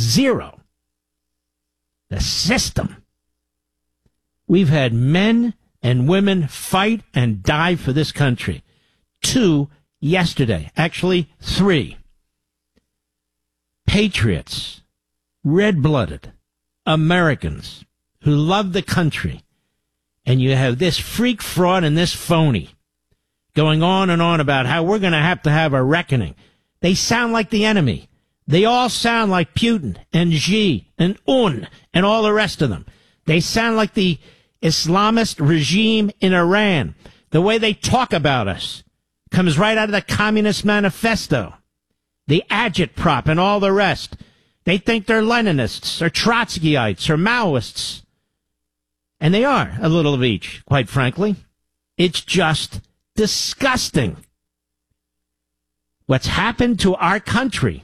Zero. The system. We've had men and women fight and die for this country. 2 yesterday. Actually, 3. Patriots. Red-blooded. Americans who love the country. And you have this freak fraud and this phony going on and on about how we're going to have a reckoning. They sound like the enemy. They all sound like Putin and Xi and Un and all the rest of them. They sound like the Islamist regime in Iran. The way they talk about us comes right out of the Communist Manifesto. The agitprop and all the rest. They think they're Leninists or Trotskyites or Maoists. And they are a little of each, quite frankly. It's just disgusting what's happened to our country.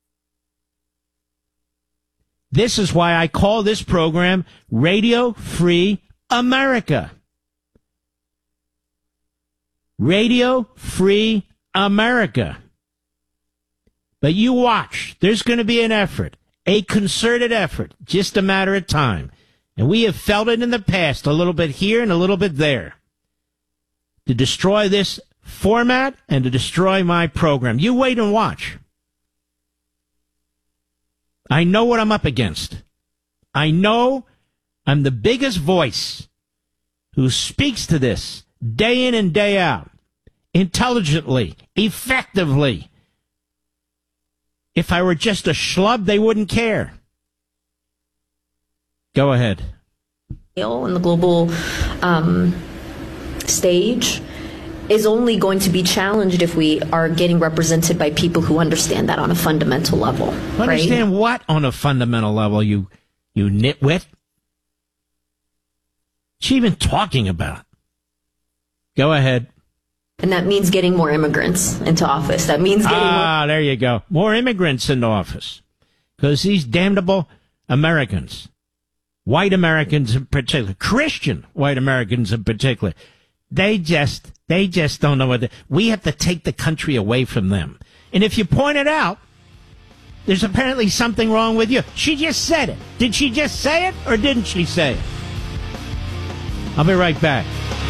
This is why I call this program Radio Free America. Radio Free America. But you watch. There's going to be an effort, a concerted effort, just a matter of time. And we have felt it in the past, a little bit here and a little bit there, to destroy this format and to destroy my program. You wait and watch. I know what I'm up against. I know I'm the biggest voice who speaks to this day in and day out, intelligently, effectively. If I were just a schlub, they wouldn't care. Go ahead. In the global stage is only going to be challenged if we are getting represented by people who understand that on a fundamental level. Understand what on a fundamental level, you nitwit? What's she even talking about? Go ahead. And that means getting more immigrants into office. That means getting more... there you go. More immigrants into office. Because these damnable Americans, white Americans in particular, Christian white Americans in particular, they just don't know what we have to take the country away from them. And if you point it out, there's apparently something wrong with you. She just said it. Did she just say it or didn't she say it? I'll be right back.